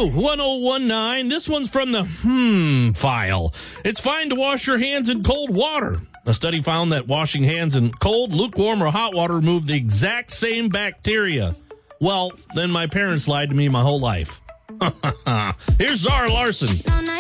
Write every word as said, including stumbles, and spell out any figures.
Q one oh one nine. This one's from the hmm file. It's fine to wash your hands in cold water. A study found that washing hands in cold, lukewarm, or hot water removed the exact same bacteria. Well, then my parents lied to me my whole life. Here's Zara Larson.